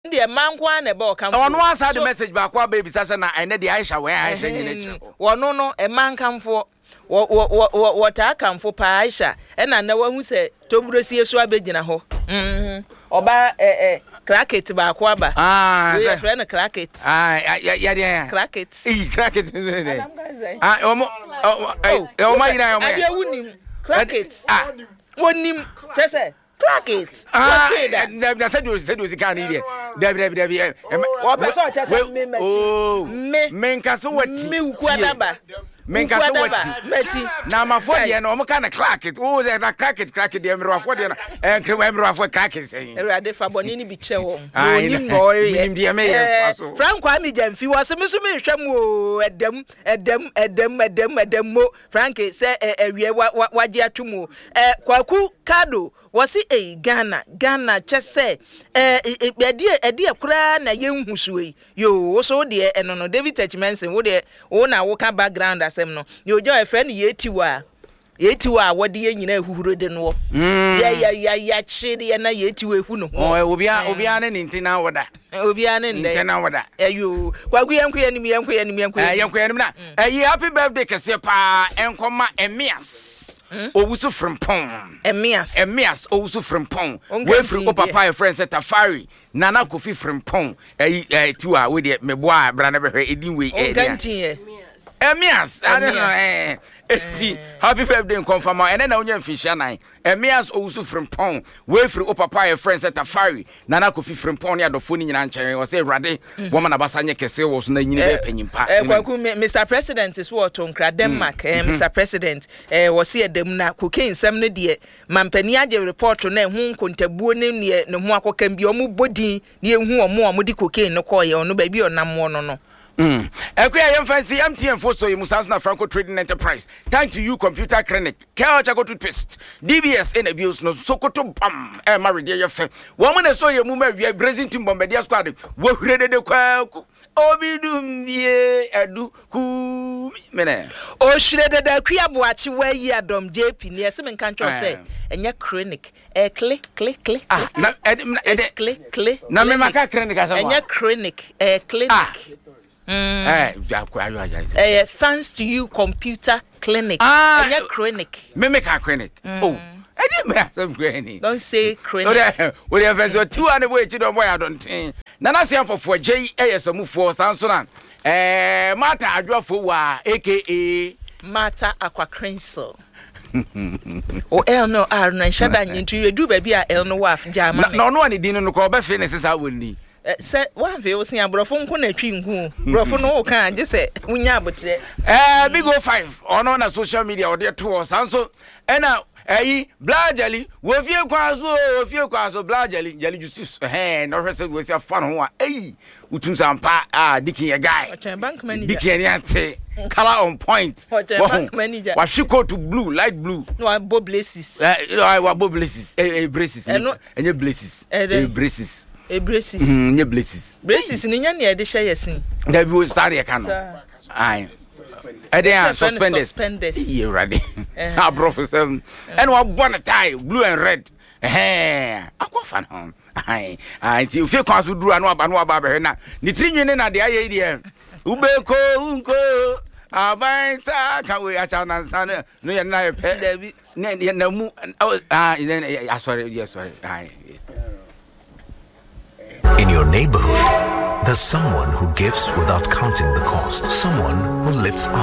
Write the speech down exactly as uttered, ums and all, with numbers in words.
the man kwa na be come. On one side the message ba kwa baby sasa na ene de Aisha we Aisha nyine. Wo no no e man kamfo wo wo wo wo ta kamfo pa Aisha e na na wahu se toburosie so abegina ho. Mhm. Oba eh eh cracket ba kwa ba. Ah, we friend cracket. Ah, ya ya ya. Cracket. Eh, cracket. Ah, omo eh omo ina omo. Ade wunim. Cracket. Ah. Wonim. Chese. Cracket. Ah, they said you said you can't eat it. Debbie, Debbie, Debbie. Oh, me. Menkaso wati. Me ukwadaba. Menkaso wati. Na mafodi na omo kana crack it. Oh, they na crack it, crack it. Dem rafodi na. Eh, krem em rafodi crack it say. Erade fa boni ni bi che wo. Oni mo ye. Minim de me ye so. Frank Kwame Jamfi was me so me hwam o edem edem edem edem edem mo. Frank say ewie waje atumu. Eh kwaku kado wasi e Ghana Ghana chese eh edi edi akura na yenhusuwe yo so de eno no David Techmenson wo de wo na wo ka background asem no yo jo e friend yetiwa yetiwa wo de nyina ehuhuro de no ya ya ya ya chide na yetiwa ehu no oh obia obia ne ntina woda obia ne nde ntina woda ayo kwagu yanku yanim yanku yanim yanku eh yanku yanim na eh happy birthday kese pa enkoma Emias Owusu Frimpong. Emias. Emias Owusu Frimpong. We free o papa your friend Tafari. Nana Kofi Frimpong. Eh eh tiwa we de me boa bra na be hwe edin we eh. Onkantie. Emias. I don't know eh. Happy birthday confirm and na onye mfisha nan. Emias Owusu Frimpong. We free o papa your friend Tafari. Nana Kofi Frimpong ya adofo ni nyina nkyere. O say Rade woman abasanye kese wo so na nyini be panyimpa. Eh kwaku Mister President is what Tonkra Denmark. Eh Mister President eh wo se edem na cocaine sem ne de mampani age report na hu nkontabuo ne ne ne ho akokam bi omu bodi ne ehu omu omu di cocaine no koye ono ba bi onam no no. Mm. Ekuya yemfancy M T N for so you Sanso na Franco Trading Enterprise. Thank to you Computer Clinic. Care Chago toothpaste. D B S in abuse no Sokoto bam. Eh marry dear fe. Woman so you move we brazing team bombardier squad. Wo rede de kwaku. Obi dum ye edu ku mene. O shrede da kwa boachi we yi adom J P ne se men kan tro say enya clinic. Eh click click click. Ah na click click. Na me maka clinic asa. Enya clinic. Eh clinic. Mm. Eh, jakwa ayo ayo. Eh, thanks to you Computer Clinic. Ah, and your clinic. Me make a clinic. Mm. Oh, I didn't make some granny. Don't say clinic. We have so two and way to don't boy I don't think. Nana say for for J A S move for Sansonan. Eh, Mata adwo for wa aka Mata Aqua Crenso. O el no ar na shada nyintu edu ba bia el no waf jama. No no ani din no ko be fe necessary wonni. Se one fe o sin abrofo nko na twi nhu brofo no o kan je se unya abotre eh big o five ono na social media o de to sanso ena eyi blajali wo fie kwaso wo fie kwaso blajali jali justice eh no hwese we sia fa no a eyi utum sampa ah dikin ye guy bank manager dikin ya te color on point bank manager wa shiko to blue light blue no bob blesses eh wa bob blesses eh braces enye blesses eh braces e braces mm nye blesses braces ni nya na e de hye yesin da bi o sare e ka no ai e dey suspended e ready na brofo seven and one one tie blue and red eh akwa no ai ai ti fi kwa so duru anu aba no aba be na ni trinwe na de aye de ubeko unko abai sa ka we acha na sana no ye na ye pe ne na mu ah sorry yes sorry ai. In your neighborhood, there's someone who gives without counting the cost. Someone who lifts up.